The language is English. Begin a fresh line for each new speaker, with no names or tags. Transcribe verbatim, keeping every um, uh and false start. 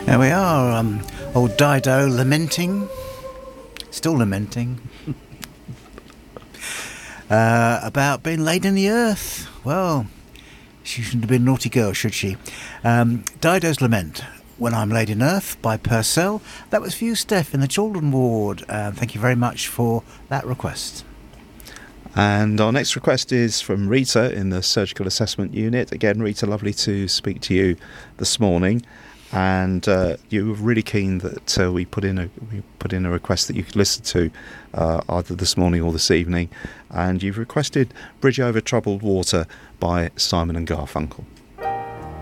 There we are, um, old Dido lamenting, still lamenting, uh, about being laid in the earth. Well, she shouldn't have been a naughty girl, should she? Um, Dido's Lament, When I'm Laid in Earth, by Purcell. That was for you, Steph, in the children ward. Uh, thank you very much for that request.
And our next request is from Rita in the Surgical Assessment Unit. Again, Rita, lovely to speak to you this morning. And uh, you were really keen that uh, we put in a we put in a request that you could listen to uh, either this morning or this evening. And you've requested Bridge Over Troubled Water by Simon and Garfunkel.